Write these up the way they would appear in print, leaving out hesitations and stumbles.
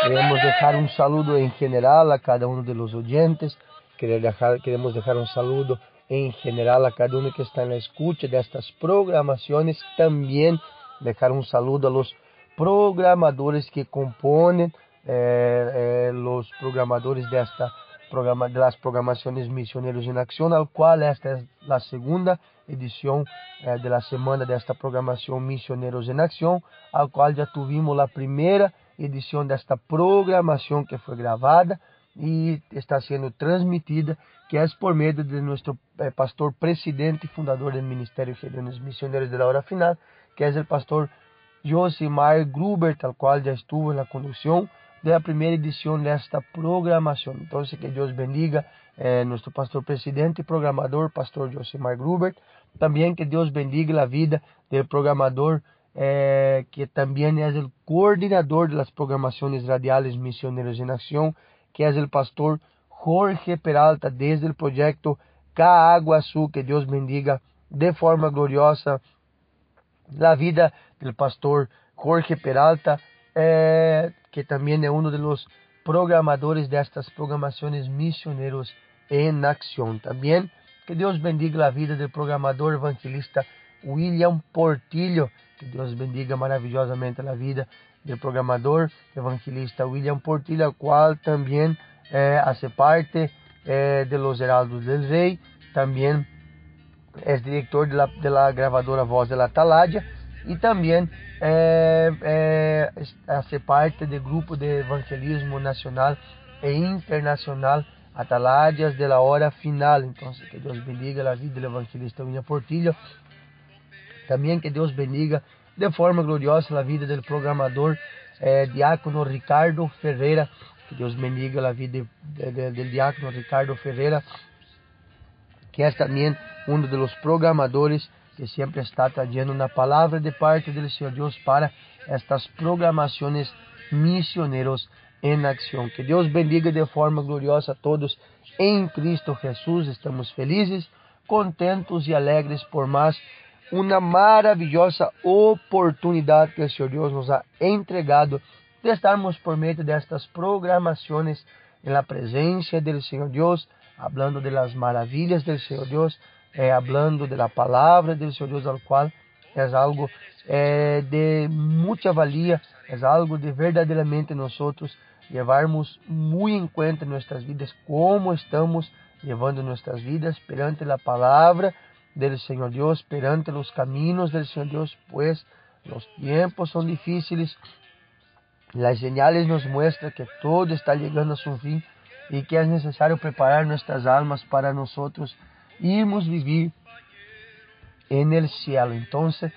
Queremos dejar un saludo en general a cada uno de los oyentes. Queremos dejar un saludo en general a cada uno que está en la escucha de estas programaciones. También dejar un saludo a los programadores que componen los programadores de las programaciones Misioneros en Acción, al cual esta es la segunda edición de la semana de esta programación Misioneros en Acción, al cual ya tuvimos la primera edición de esta programación que fue grabada y está siendo transmitida, que es por medio de nuestro pastor presidente y fundador del Ministerio de Gedeones Misioneros de la Hora Final, que es el pastor Josimar Gruber, tal cual ya estuvo en la conducción de la primera edición de esta programación. Entonces, que Dios bendiga nuestro pastor presidente y programador, pastor Josimar Gruber. También que Dios bendiga la vida del programador, que también es el coordinador de las programaciones radiales Misioneros en Acción, que es el pastor Jorge Peralta, desde el proyecto Caguazú. Que Dios bendiga de forma gloriosa la vida del pastor Jorge Peralta, que también es uno de los programadores de estas programaciones Misioneros en Acción. También que Dios bendiga la vida del programador evangelista William Portillo. Que Dios bendiga maravillosamente la vida del programador evangelista William Portillo, el cual también hace parte de los Heraldos del Rey. También es director de la grabadora Voz de la Atalaia y también hace parte del grupo de evangelismo nacional e internacional Atalaias de la Hora Final. Entonces, que Dios bendiga la vida del evangelista William Portillo. También que Dios bendiga de forma gloriosa la vida del programador diácono Ricardo Ferreira. Que Dios bendiga la vida del diácono Ricardo Ferreira, que es también uno de los programadores que siempre está trayendo una palabra de parte del Señor Dios para estas programaciones Misioneros en Acción. Que Dios bendiga de forma gloriosa a todos en Cristo Jesús. Estamos felices, contentos y alegres por más una maravillosa oportunidad que el Señor Dios nos ha entregado de estarmos por medio de estas programaciones en la presencia del Señor Dios, hablando de las maravillas del Señor Dios, hablando de la palabra del Señor Dios, al cual es algo de mucha valía, es algo de verdaderamente nosotros llevarmos muy en cuenta en nuestras vidas, cómo estamos llevando nuestras vidas perante la palabra del Señor Dios, perante los caminos del Señor Dios, pues los tiempos son difíciles. Las señales nos muestran que todo está llegando a su fin y que es necesario preparar nuestras almas para nosotros irmos vivir en el cielo. Entonces,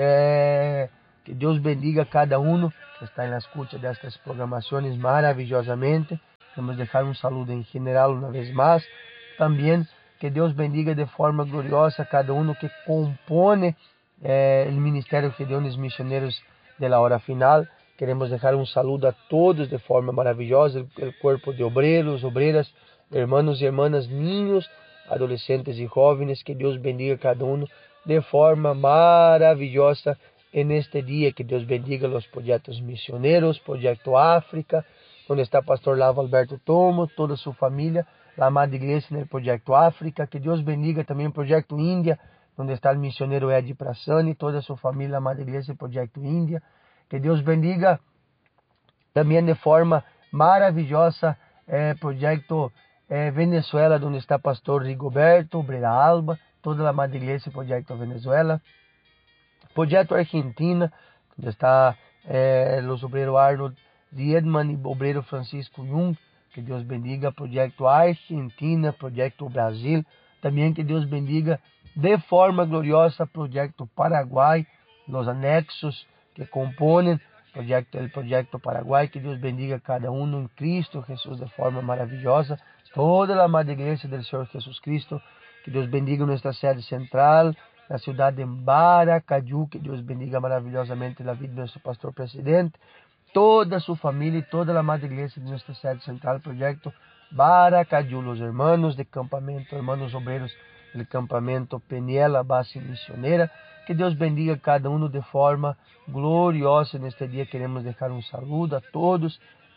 que Dios bendiga a cada uno que está en la escucha de estas programaciones maravillosamente. Queremos dejar un saludo en general una vez más. También que Dios bendiga de forma gloriosa a cada uno que compone el Ministerio Gedeones Misioneros de la Hora Final. Queremos dejar un saludo a todos de forma maravillosa, el cuerpo de obreros, obreras, hermanos y hermanas, niños, adolescentes y jóvenes. Que Dios bendiga a cada uno de forma maravillosa en este día. Que Dios bendiga los proyectos misioneros, Proyecto África, donde está Pastor Lavo Alberto Tomo, toda su familia, la amada iglesia en el Proyecto África. Que Dios bendiga también Proyecto India, donde está el misionero Edi Prassani, toda su familia, la amada iglesia, Proyecto India. Que Deus bendiga também de forma maravilhosa Projeto Venezuela, onde está pastor Rigoberto Breira Alba, toda a amada igreja Projeto Venezuela. Projeto Argentina, onde está os obreiros Arnold Diedman e obreiro Francisco Jung. Que Deus bendiga Projeto Argentina, Projeto Brasil. Também que Deus bendiga de forma gloriosa Projeto Paraguai, os anexos que componen el Proyecto Paraguay. Que Dios bendiga a cada uno en Cristo Jesús de forma maravillosa, toda la amada iglesia del Señor Jesucristo. Que Dios bendiga nuestra sede central, la ciudad de Baracayú. Que Dios bendiga maravillosamente la vida de nuestro pastor presidente, toda su familia y toda la amada iglesia de nuestra sede central, Proyecto Baracayú, los hermanos de campamento, hermanos obreros del campamento Peniela Base Misionera. Que Deus bendiga cada um de forma gloriosa. Neste dia queremos deixar um saludo a todos.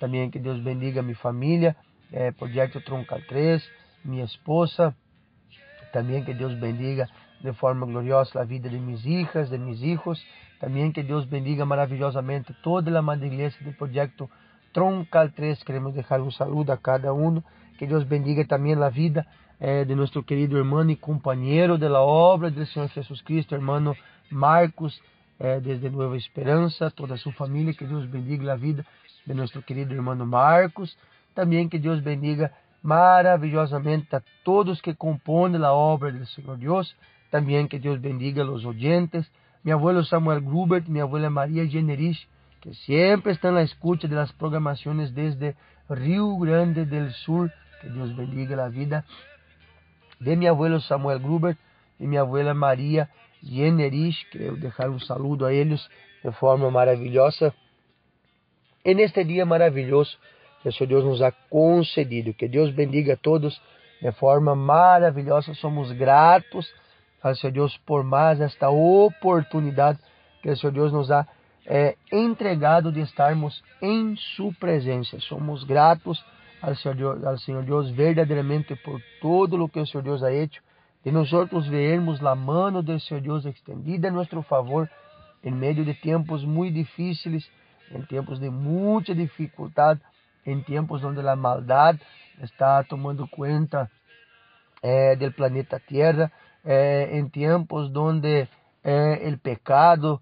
También que Dios bendiga mi familia, Proyecto Troncal 3, mi esposa. También que Dios bendiga de forma gloriosa la vida de mis hijas, de mis hijos. También que Dios bendiga maravillosamente toda la madre iglesia del Proyecto Troncal 3. Queremos dejar un saludo a cada uno. Que Dios bendiga también la vida de nuestro querido hermano y compañero de la obra del Señor Jesucristo, hermano Marcos, desde Nueva Esperanza, toda su familia. Que Dios bendiga la vida de nuestro querido hermano Marcos. También que Dios bendiga maravillosamente a todos que componen la obra del Señor Dios. También que Dios bendiga a los oyentes. Mi abuelo Samuel Grubert, mi abuela María Generich, que siempre están en la escucha de las programaciones desde Río Grande del Sur. Que Dios bendiga la vida de mi abuelo Samuel Grubert y mi abuela María Generich. Quiero dejar un saludo a ellos de forma maravillosa en este día maravilloso que el Señor Dios nos ha concedido. Que Dios bendiga a todos de forma maravillosa. Somos gratos al Señor Dios por más esta oportunidad que el Señor Dios nos ha entregado de estarmos en su presencia. Somos gratos al Señor Dios verdaderamente por todo lo que el Señor Dios ha hecho. De nosotros vermos la mano del Señor Dios extendida a nuestro favor en medio de tiempos muy difíciles, en tiempos de mucha dificultad, en tiempos donde la maldad está tomando cuenta del planeta Tierra, en tiempos donde el pecado,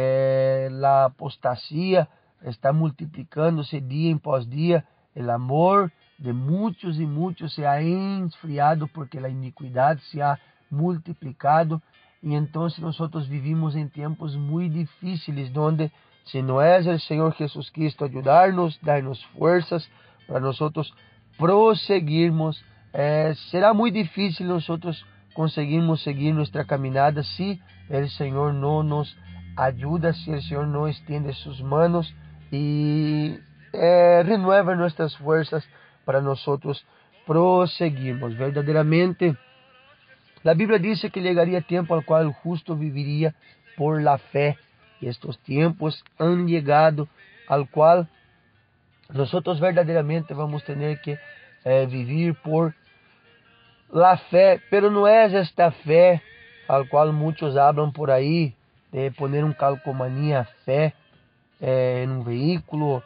la apostasía está multiplicándose día en pos día. El amor de muchos y muchos se ha enfriado porque la iniquidad se ha multiplicado. Y entonces nosotros vivimos en tiempos muy difíciles donde, si no es el Señor Jesucristo ayudarnos, darnos fuerzas para nosotros proseguirmos, será muy difícil nosotros conseguirmos seguir nuestra caminada si el Señor no nos ayuda, si el Señor no extiende sus manos y renueva nuestras fuerzas para nosotros proseguirmos. Verdaderamente, la Biblia dice que llegaría tiempo al cual el justo viviría por la fe. Y estos tiempos han llegado al cual nosotros verdaderamente vamos a tener que vivir por la fe. Pero no es esta fe al cual muchos hablan por ahí, de poner un calcomanía fe en un vehículo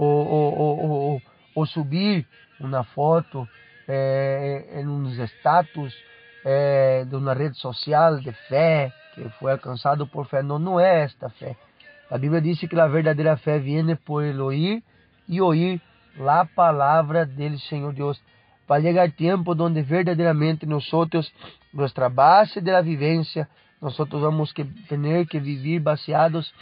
o subir una foto en unos status de una red social de fe que fue alcanzado por fe. No, no es esta fe. La Biblia dice que la verdadera fe viene por el oír y oír la palabra del Señor Dios. Va a llegar tiempo donde verdaderamente nosotros, nuestra base de la vivencia, nosotros vamos a tener que vivir baseados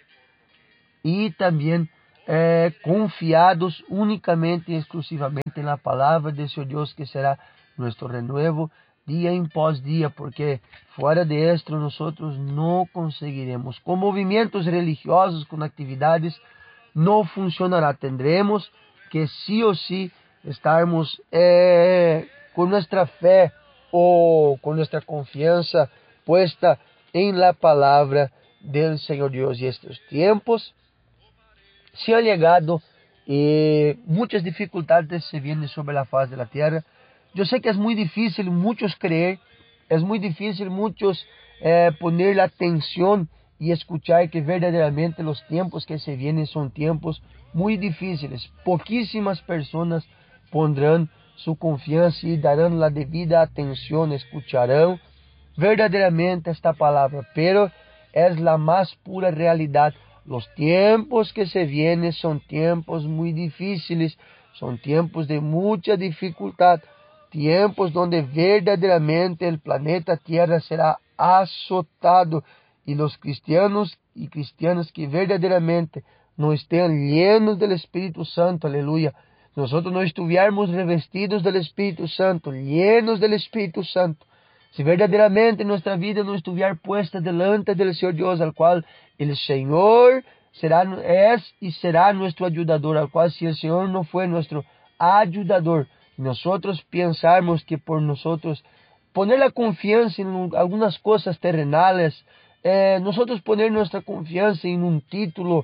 y también confiados únicamente y exclusivamente en la palabra del Señor Dios, que será nuestro renuevo día en pos día, porque fuera de esto nosotros no conseguiremos. Con movimientos religiosos, con actividades, no funcionará. Tendremos que sí o sí estarmos con nuestra fe o con nuestra confianza puesta en la palabra del Señor Dios. Y estos tiempos se han llegado y muchas dificultades se vienen sobre la faz de la tierra. Yo sé que es muy difícil muchos creer, es muy difícil muchos poner la atención y escuchar que verdaderamente los tiempos que se vienen son tiempos muy difíciles. Poquísimas personas pondrán su confianza y darán la debida atención, escucharán verdaderamente esta palabra, pero es la más pura realidad. Los tiempos que se vienen son tiempos muy difíciles, son tiempos de mucha dificultad, tiempos donde verdaderamente el planeta Tierra será azotado y los cristianos y cristianas que verdaderamente no estén llenos del Espíritu Santo, aleluya, nosotros no estuviéramos revestidos del Espíritu Santo, llenos del Espíritu Santo, si verdaderamente nuestra vida no estuviera puesta delante del Señor Dios, al cual el Señor es y será nuestro ayudador, al cual si el Señor no fue nuestro ayudador, nosotros pensarmos que por nosotros poner la confianza en algunas cosas terrenales, nosotros poner nuestra confianza en un título,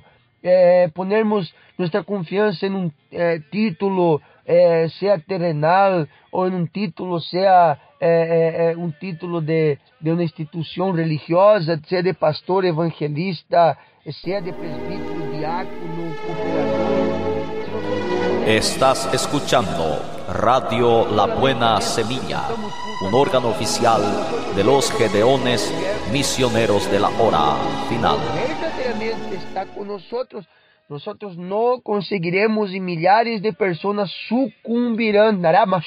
ponermos nuestra confianza en un título, sea terrenal, o en un título, sea un título de una institución religiosa, sea de pastor evangelista, sea de presbítero, diácono, cooperador. Estás escuchando Radio La Buena Semilla, un órgano oficial de los Gedeones Misioneros de la Hora Final. Verdaderamente está con nosotros. Nosotros no conseguiremos y millares de personas sucumbirán.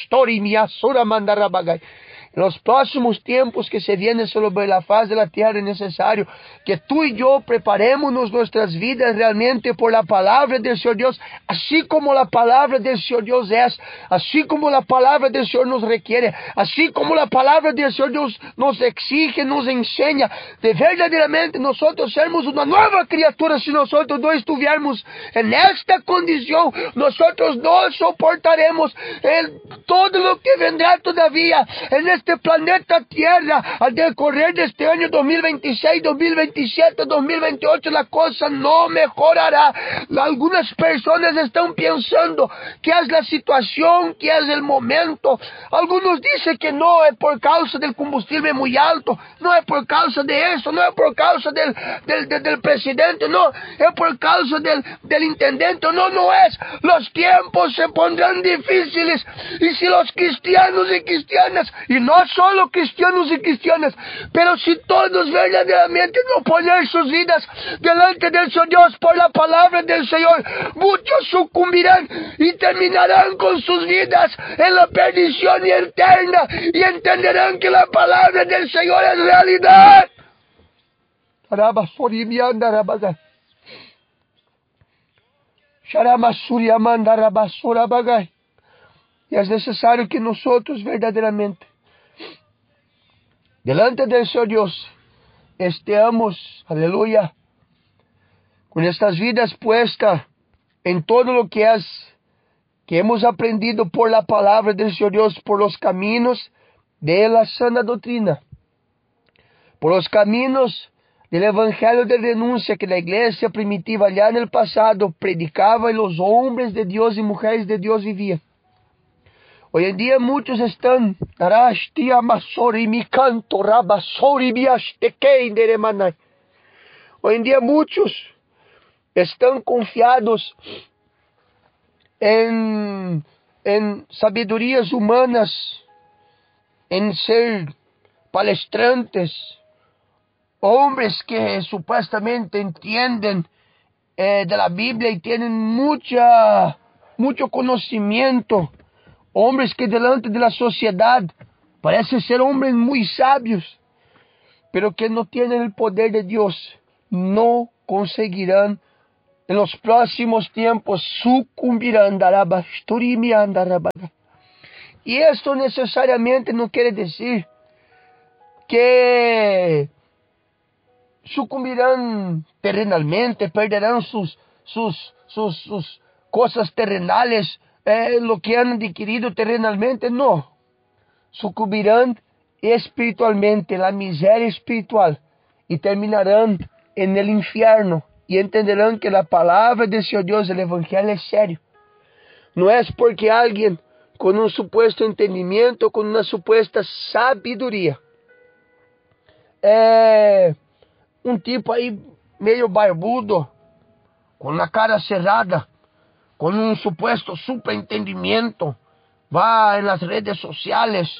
En los próximos tiempos que se vienen sobre la faz de la tierra es necesario que tú y yo preparemos nuestras vidas realmente por la palabra del Señor Dios, así como la palabra del Señor Dios es, así como la palabra del Señor nos requiere, así como la palabra del Señor Dios nos exige, nos enseña, de verdaderamente nosotros sermos una nueva criatura. Si nosotros no estuviéramos en esta condición, nosotros no soportaremos todo lo que vendrá todavía en este planeta Tierra al decorrer de este año 2026, 2027, 2028. La cosa no mejorará. Algunas personas están pensando que es la situación, que es el momento. Algunos dicen que no es por causa del combustible muy alto, no es por causa de eso, no es por causa del presidente, no, es por causa del intendente, no es. Los tiempos se pondrán difíciles, y si los cristianos y cristianas, y no solo cristianos y cristianas, pero si todos verdaderamente no ponen sus vidas delante del Señor Dios por la palabra del Señor, muchos sucumbirán y terminarán con sus vidas en la perdición eterna, y entenderán que la palabra del Señor es realidad. Y es necesario que nosotros verdaderamente delante del Señor Dios estemos, aleluya, con estas vidas puestas en todo lo que hemos aprendido por la palabra del Señor Dios, por los caminos de la sana doctrina, por los caminos del evangelio de renuncia que la iglesia primitiva allá en el pasado predicaba y los hombres de Dios y mujeres de Dios vivían. Hoy en día muchos están, hoy en día muchos están confiados en sabedurias humanas, en ser palestrantes, hombres que supuestamente entienden de la Biblia y tienen mucho conocimiento. Hombres que delante de la sociedad parecen ser hombres muy sabios, pero que no tienen el poder de Dios, no conseguirán en los próximos tiempos, sucumbirán. Y esto necesariamente no quiere decir que sucumbirán terrenalmente, perderán sus cosas terrenales, lo que han adquirido terrenalmente, no. Sucumbirán espiritualmente, la miseria espiritual, y terminarán en el infierno, y entenderán que la palabra del Señor Dios, el evangelio, es serio. No es porque alguien con un supuesto entendimiento, con una supuesta sabiduría, un tipo ahí medio barbudo, con la cara cerrada, con un supuesto superentendimiento, va en las redes sociales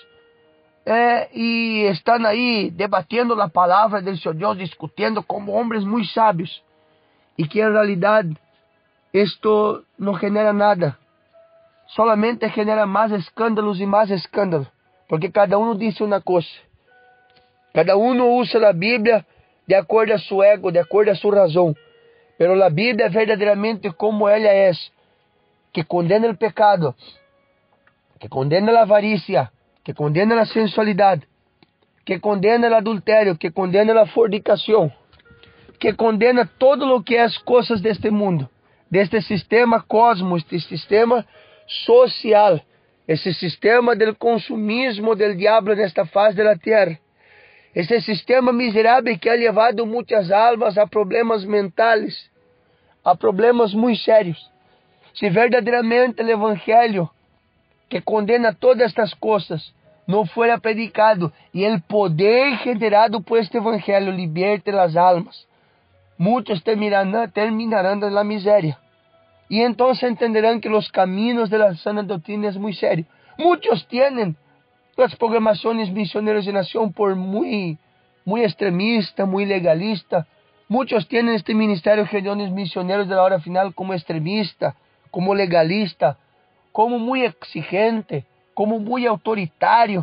y están ahí debatiendo la palabra del Señor Dios, discutiendo como hombres muy sabios, y que en realidad esto no genera nada, solamente genera más escándalos y más escándalos, porque cada uno dice una cosa, cada uno usa la Biblia de acuerdo a su ego, de acuerdo a su razón, pero la Biblia es verdaderamente como ella es, que condena el pecado, que condena la avaricia, que condena la sensualidad, que condena el adulterio, que condena la fornicación, que condena todo lo que es cosas de este mundo, de este sistema cosmos, este sistema social, ese sistema del consumismo del diablo en esta faz de la tierra, ese sistema miserable que ha llevado muchas almas a problemas mentales, a problemas muy serios. Si verdaderamente el Evangelio que condena todas estas cosas no fuera predicado y el poder generado por este Evangelio liberte las almas, muchos terminarán en la miseria. Y entonces entenderán que los caminos de la sana doctrina es muy serio. Muchos tienen las programaciones misioneros de nación por muy extremista, muy legalista. Muchos tienen este ministerio de reuniones misioneros de la hora final como extremista, como legalista, como muy exigente, como muy autoritario.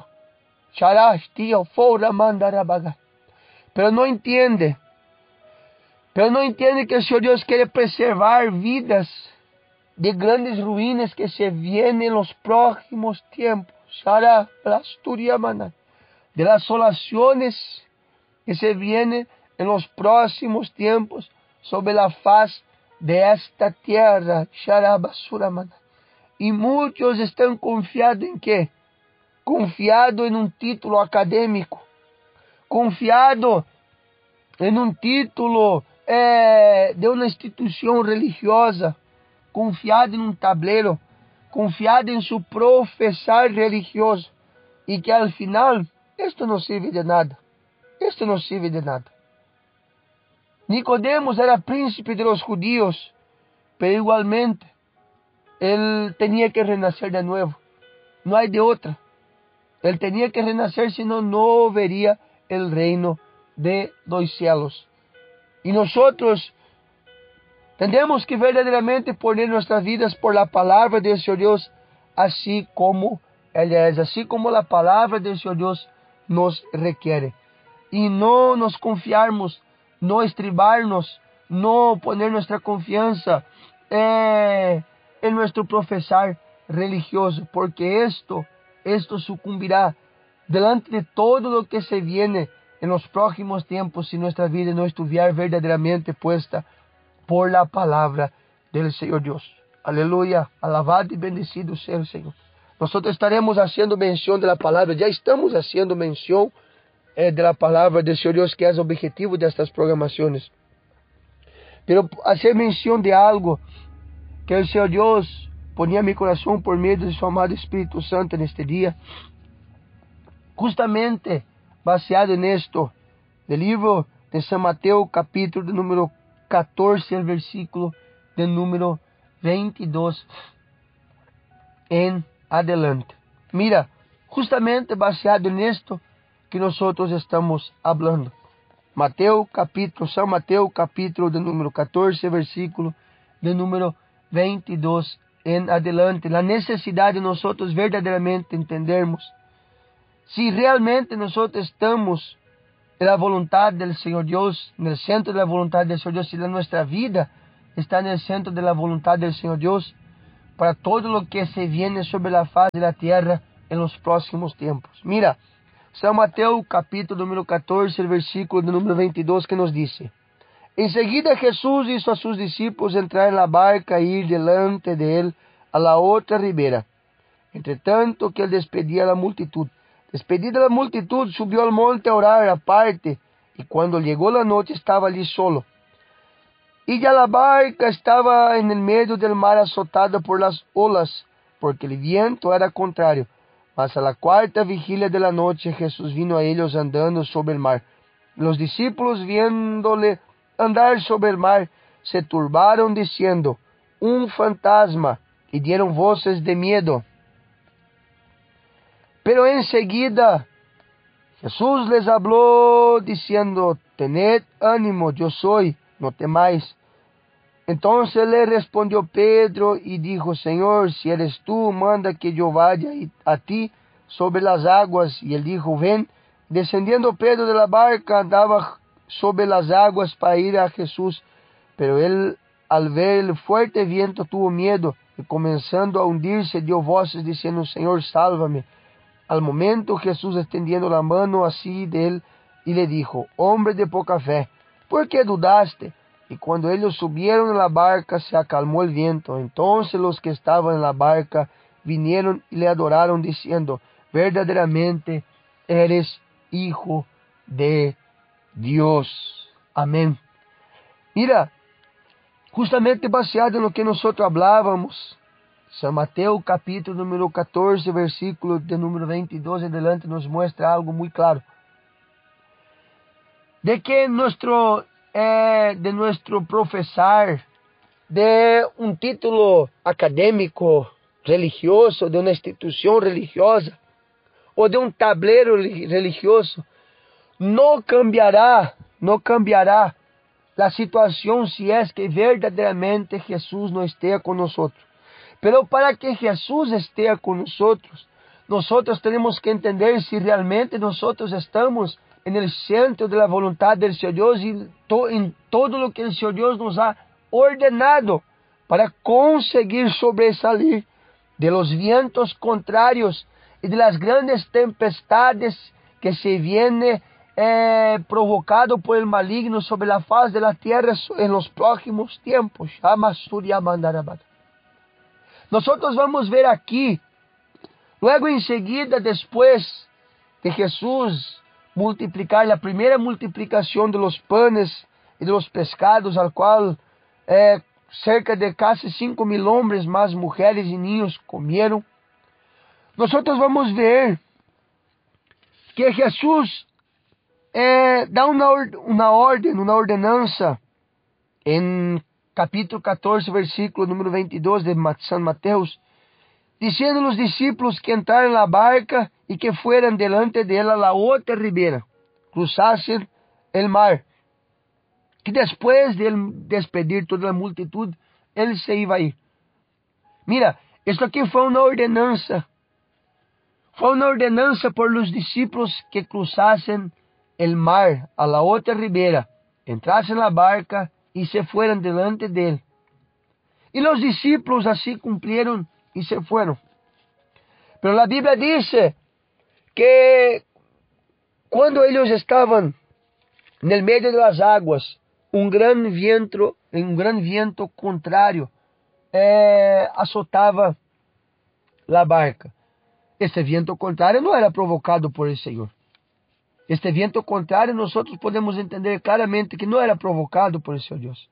Pero no entiende que el Señor Dios quiere preservar vidas de grandes ruínas que se vienen en los próximos tiempos. De las asolaciones que se vienen en los próximos tiempos sobre la faz de esta tierra. Y muchos están confiados en qué? Confiado en un título académico, confiado en un título de una institución religiosa, confiado en un tablero, confiado en su profesar religioso, y que al final esto no sirve de nada. Esto no sirve de nada. Nicodemos era príncipe de los judíos, pero igualmente él tenía que renacer de nuevo. No hay de otra. Él tenía que renacer, si no, no vería el reino de los cielos. Y nosotros tenemos que verdaderamente poner nuestras vidas por la palabra del Señor Dios, así como ella es, así como la palabra del Señor Dios nos requiere. Y no nos confiarmos, no estribarnos, no poner nuestra confianza en nuestro profesar religioso, porque esto sucumbirá delante de todo lo que se viene en los próximos tiempos si nuestra vida no estuviera verdaderamente puesta por la palabra del Señor Dios. Aleluya, alabado y bendecido sea el Señor. Nosotros estaremos haciendo mención de la palabra, ya estamos haciendo mención de la palabra del Señor Dios, que es el objetivo de estas programaciones. Pero hacer mención de algo que el Señor Dios ponía en mi corazón por medio de su amado Espíritu Santo en este día, justamente baseado en esto, del libro de San Mateo, capítulo de número 14, el versículo de número 22 en adelante. Mira, justamente baseado en esto que nosotros estamos hablando. San Mateo, capítulo de número 14, versículo de número 22 en adelante. La necesidad de nosotros verdaderamente entendermos si realmente nosotros estamos en la voluntad del Señor Dios, en el centro de la voluntad del Señor Dios, si nuestra vida está en el centro de la voluntad del Señor Dios, para todo lo que se viene sobre la faz de la tierra en los próximos tiempos. Mira, San Mateo capítulo número 14, el versículo de número 22, que nos dice: Enseguida Jesús hizo a sus discípulos entrar en la barca e ir delante de él a la otra ribera, entre tanto que él despedía a la multitud. Despedida la multitud, subió al monte a orar aparte, y cuando llegó la noche estaba allí solo. Y ya la barca estaba en el medio del mar, azotada por las olas, porque el viento era contrario. Mas a la cuarta vigilia de la noche Jesús vino a ellos andando sobre el mar. Los discípulos, viéndole andar sobre el mar, se turbaron diciendo: un fantasma, y dieron voces de miedo. Pero enseguida Jesús les habló diciendo: tened ánimo, yo soy, no temáis. Entonces le respondió Pedro y dijo: Señor, si eres tú, manda que yo vaya a ti sobre las aguas. Y él dijo: ven. Descendiendo Pedro de la barca, andaba sobre las aguas para ir a Jesús. Pero él, al ver el fuerte viento, tuvo miedo, y comenzando a hundirse, dio voces diciendo: Señor, sálvame. Al momento Jesús, extendiendo la mano así de él, y le dijo: hombre de poca fe, ¿por qué dudaste? Y cuando ellos subieron en la barca, se acalmó el viento. Entonces los que estaban en la barca vinieron y le adoraron, diciendo: verdaderamente eres Hijo de Dios. Amén. Mira, Justamente baseado no que nós hablávamos, San Mateo capítulo número 14, versículo de número 22 en adelante, nos muestra algo muy claro. De que nuestro profesar de un título académico religioso, de una institución religiosa, o de un tablero religioso, no cambiará la situación si es que verdaderamente Jesús no esté con nosotros. Pero para que Jesús esté con nosotros tenemos que entender si realmente nosotros estamos en el centro de la voluntad del Señor Dios y en todo lo que el Señor Dios nos ha ordenado para conseguir sobresalir de los vientos contrarios y de las grandes tempestades que se vienen provocado por el maligno sobre la faz de la tierra en los próximos tiempos. Nosotros vamos ver aquí, luego enseguida, después de Jesús multiplicar la primera multiplicación de los panes y de los pescados, al cual cerca de casi 5,000 hombres, más mujeres y niños comieron. Nosotros vamos ver que Jesús da una orden, una ordenanza en capítulo 14, versículo número 22 de San Mateo, diciendo a los discípulos que entraran en la barca y que fueran delante de él a la otra ribera, cruzasen el mar, que después de despedir toda la multitud, él se iba a ir. Mira, esto aquí fue una ordenanza por los discípulos que cruzasen el mar a la otra ribera, entrasen en la barca y se fueran delante de él. Y los discípulos así cumplieron y se fueron. Pero la Biblia dice que cuando ellos estaban en el medio de las aguas, un gran viento contrario azotaba la barca. Este viento contrario no era provocado por el Señor. Este viento contrario nosotros podemos entender claramente que no era provocado por el Señor Dios.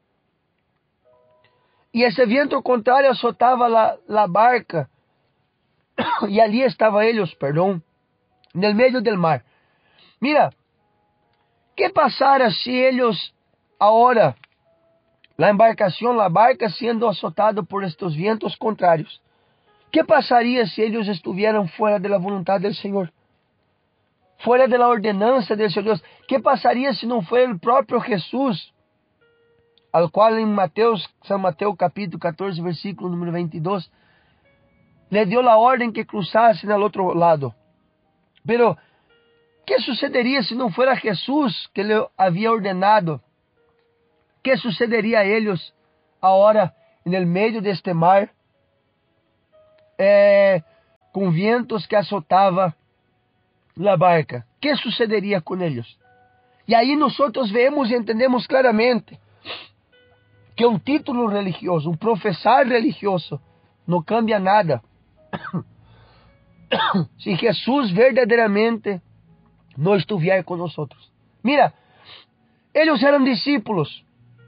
Y ese viento contrario azotaba la barca. Y allí estaban ellos, en el medio del mar. Mira, ¿qué pasara si ellos ahora, la barca siendo azotada por estos vientos contrarios? ¿Qué pasaría si ellos estuvieran fuera de la voluntad del Señor? Fuera de la ordenanza del Señor Dios. ¿Qué pasaría si no fuera el propio Jesús, al cual en San Mateo capítulo 14, versículo número 22, le dio la orden que cruzasen al otro lado? Pero, ¿qué sucedería si no fuera Jesús que le había ordenado? ¿Qué sucedería a ellos ahora en el medio de este mar, con vientos que azotaban la barca? ¿Qué sucedería con ellos? Y ahí nosotros vemos y entendemos claramente que un título religioso, un profesar religioso, no cambia nada. Si Jesús verdaderamente no estuviera con nosotros. Mira, ellos eran discípulos.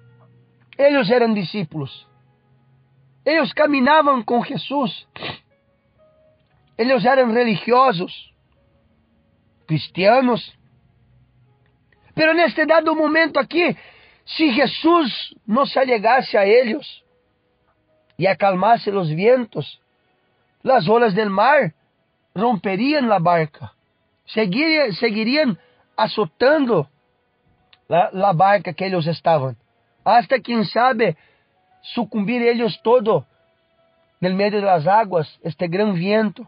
Ellos caminaban con Jesús. Ellos eran religiosos, cristianos. Pero en este dado momento aquí, si Jesús no se allegase a ellos y acalmase los vientos, las olas del mar romperían la barca, seguirían azotando la barca que ellos estaban, hasta quien sabe sucumbir ellos todo en el medio de las aguas, este gran viento.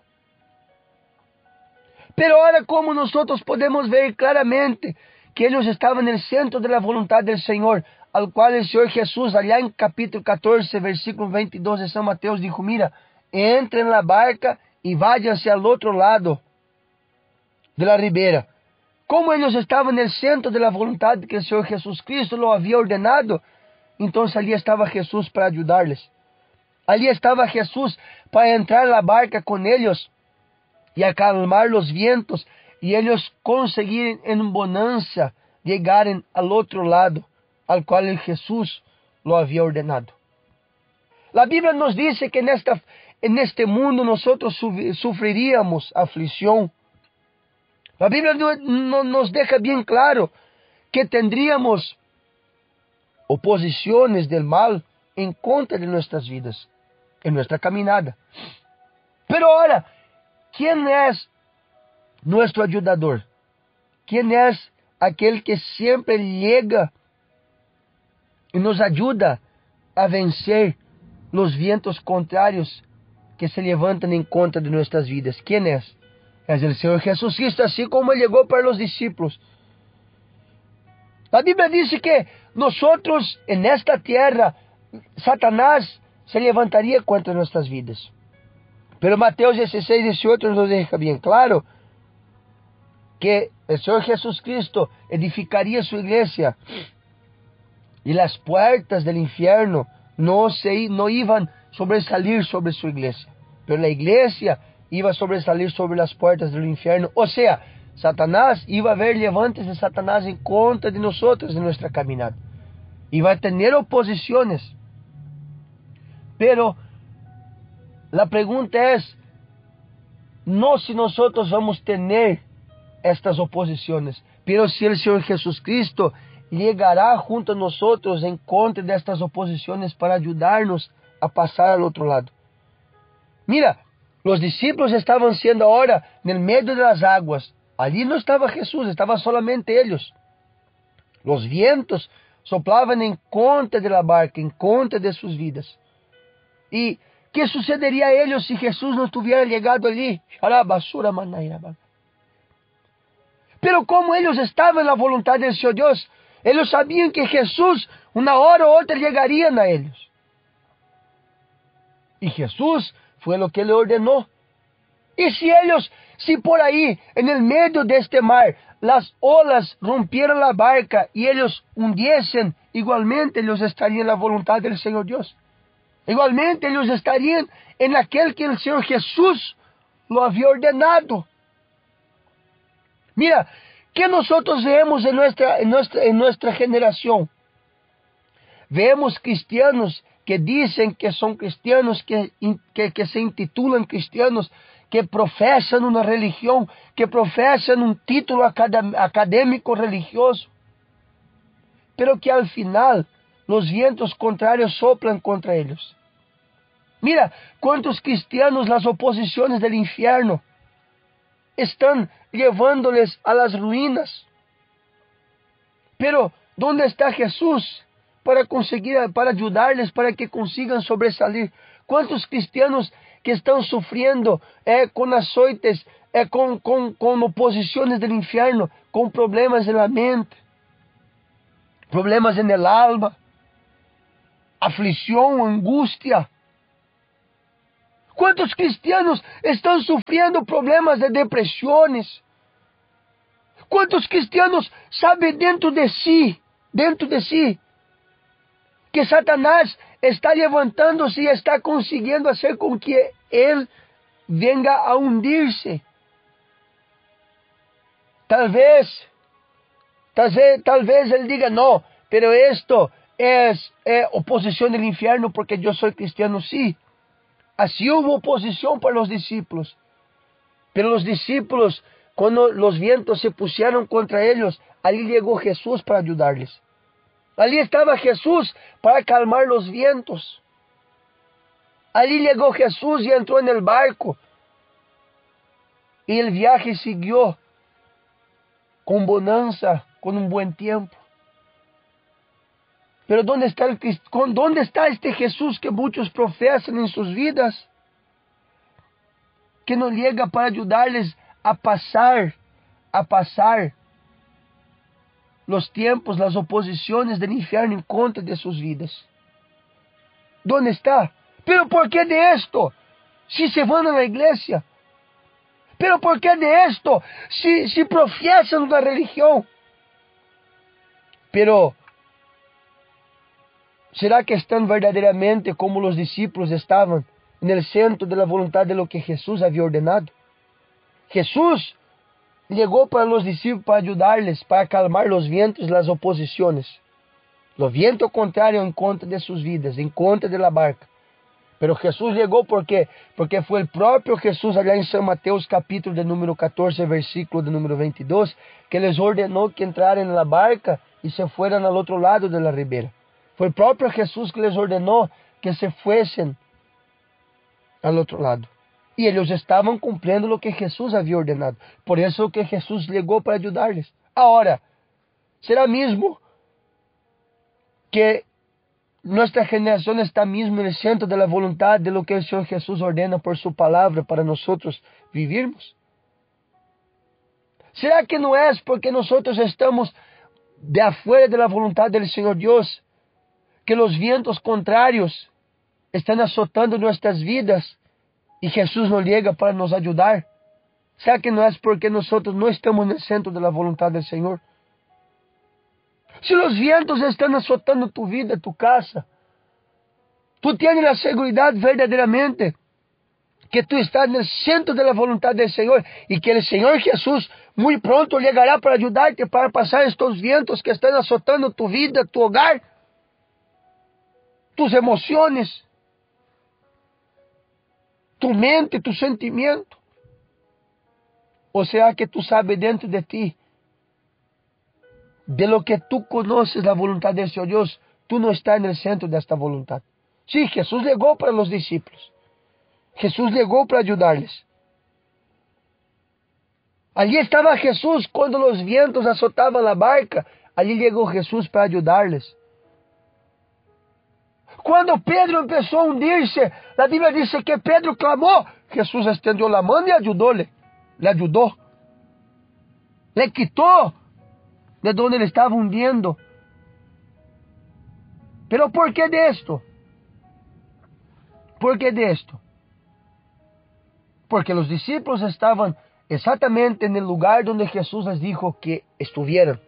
Pero ahora, como nosotros podemos ver claramente que ellos estaban en el centro de la voluntad del Señor, al cual el Señor Jesús, allá en capítulo 14, versículo 22 de San Mateo, dijo: mira, entren en la barca y váyanse al otro lado de la ribera. Como ellos estaban en el centro de la voluntad que el Señor Jesucristo lo había ordenado, entonces allí estaba Jesús para ayudarles. Allí estaba Jesús para entrar en la barca con ellos y acalmar los vientos, y ellos conseguirem en bonanza llegar al otro lado, al cual el Jesús lo había ordenado. La Biblia nos dice que en este mundo nosotros sufriríamos aflicción. La Biblia nos deja bien claro que tendríamos oposiciones del mal en contra de nuestras vidas, en nuestra caminada. Pero ahora, ¿quién es nuestro ayudador? ¿Quién es aquel que siempre llega y nos ayuda a vencer los vientos contrarios que se levantan en contra de nuestras vidas? ¿Quién es? Es el Señor Jesucristo, así como Él llegó para los discípulos. La Biblia dice que nosotros en esta tierra, Satanás se levantaría contra nuestras vidas. Pero Mateo 16, 18 nos deja bien claro que el Señor Jesucristo edificaría su iglesia y las puertas del infierno no iban a sobresalir sobre su iglesia, pero la iglesia iba a sobresalir sobre las puertas del infierno. O sea, Satanás iba a haber levantes de Satanás en contra de nosotros en nuestra caminata. Iba a tener oposiciones. Pero la pregunta es, no si nosotros vamos a tener estas oposiciones, pero si el Señor Jesucristo llegará junto a nosotros en contra de estas oposiciones para ayudarnos a pasar al otro lado. Mira, los discípulos estaban siendo ahora en el medio de las aguas. Allí no estaba Jesús, estaban solamente ellos. Los vientos soplaban en contra de la barca, en contra de sus vidas. ¿Y qué sucedería a ellos si Jesús no estuviera llegado allí? Pero como ellos estaban en la voluntad del Señor Dios, ellos sabían que Jesús una hora u otra llegarían a ellos. Y Jesús fue lo que le ordenó. Y si por ahí, en el medio de este mar, las olas rompieran la barca y ellos hundiesen, igualmente ellos estarían en la voluntad del Señor Dios. Igualmente ellos estarían en aquel que el Señor Jesús lo había ordenado. Mira, ¿qué nosotros vemos en nuestra generación? Vemos cristianos que dicen que son cristianos, que se intitulan cristianos, que profesan una religión, que profesan un título académico religioso, pero que al final los vientos contrarios soplan contra ellos. Mira, cuántos cristianos las oposiciones del infierno están llevándoles a las ruinas. Pero, ¿dónde está Jesús para ayudarles, para que consigan sobresalir? ¿Cuántos cristianos que están sufriendo con azoites, con oposiciones del infierno, con problemas en la mente, problemas en el alma, aflicción, angustia? ¿Cuántos cristianos están sufriendo problemas de depresiones? ¿Cuántos cristianos saben dentro de sí, que Satanás está levantándose y está consiguiendo hacer con que él venga a hundirse? Tal vez él diga, no, pero esto es oposición del infierno porque yo soy cristiano. Sí, así hubo oposición para los discípulos. Pero los discípulos, cuando los vientos se pusieron contra ellos, allí llegó Jesús para ayudarles. Allí estaba Jesús para calmar los vientos. Allí llegó Jesús y entró en el barco. Y el viaje siguió con bonanza, con un buen tiempo. Pero ¿dónde está este Jesús que muchos profesan en sus vidas? Que no llega para ayudarles a pasar los tiempos, las oposiciones del infierno en contra de sus vidas. ¿Dónde está? ¿Pero por qué de esto? Si se van a la iglesia. ¿Pero por qué de esto? Si profesan una religión. Pero ¿será que están verdaderamente como los discípulos estaban en el centro de la voluntad de lo que Jesús había ordenado? Jesús llegó para los discípulos para ayudarles, para calmar los vientos y las oposiciones. Los vientos contrarios en contra de sus vidas, en contra de la barca. Pero Jesús llegó porque fue el propio Jesús allá en San Mateo capítulo de número 14, versículo de número 22, que les ordenó que entraran en la barca y se fueran al otro lado de la ribera. Fue el propio Jesús que les ordenó que se fuesen al otro lado. Y ellos estaban cumpliendo lo que Jesús había ordenado. Por eso que Jesús llegó para ayudarles. Ahora, ¿será mismo que nuestra generación está mismo en el centro de la voluntad de lo que el Señor Jesús ordena por su palabra para nosotros vivirmos? ¿Será que no es porque nosotros estamos de afuera de la voluntad del Señor Dios que los vientos contrarios están azotando nuestras vidas y Jesús no llega para nos ayudar? ¿Será que no es porque nosotros no estamos en el centro de la voluntad del Señor? Si los vientos están azotando tu vida, tu casa, tú tienes la seguridad verdaderamente que tú estás en el centro de la voluntad del Señor y que el Señor Jesús muy pronto llegará para ayudarte para pasar estos vientos que están azotando tu vida, tu hogar, tus emociones, tu mente, tu sentimiento. ¿O será que tú sabes dentro de ti, de lo que tú conoces la voluntad del Señor Dios, tú no estás en el centro de esta voluntad? Sí, Jesús llegó para los discípulos. Jesús llegó para ayudarles. Allí estaba Jesús cuando los vientos azotaban la barca. Allí llegó Jesús para ayudarles. Cuando Pedro empezó a hundirse, la Biblia dice que Pedro clamó. Jesús extendió la mano y ayudóle. Le ayudó. Le quitó de donde le estaba hundiendo. Pero ¿por qué de esto? ¿Por qué de esto? Porque los discípulos estaban exactamente en el lugar donde Jesús les dijo que estuvieran.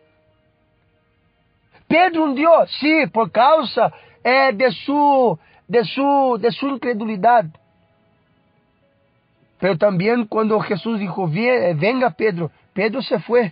Pedro hundió, sí, por causa de su incredulidad. Pero también cuando Jesús dijo, venga Pedro, Pedro se fue.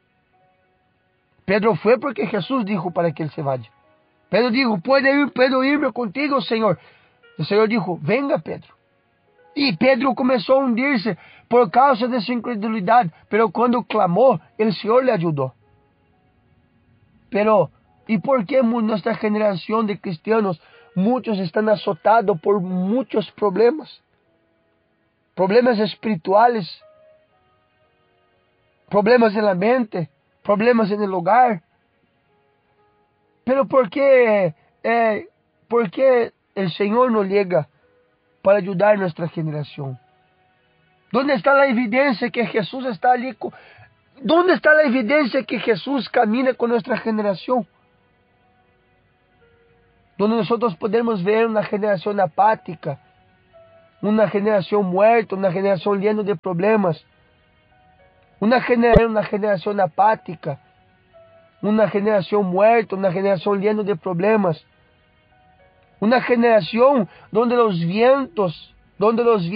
Pedro fue porque Jesús dijo para que él se vaya. Pedro dijo, ¿puedo irme contigo, Señor? El Señor dijo, venga Pedro. Y Pedro comenzó a hundirse por causa de su incredulidad. Pero cuando clamó, el Señor le ayudó. Pero, ¿y por qué nuestra generación de cristianos, muchos están azotados por muchos problemas? Problemas espirituales, problemas en la mente, problemas en el hogar. Pero ¿por qué el Señor no llega para ayudar a nuestra generación? ¿Dónde está la evidencia que Jesús está allí? ¿Dónde está la evidencia que Jesús camina con nuestra generación? Donde nosotros podemos ver una generación apática, una generación muerta, una generación llena de problemas, una generación apática, una generación muerta, una generación llena de problemas, una generación donde los vientos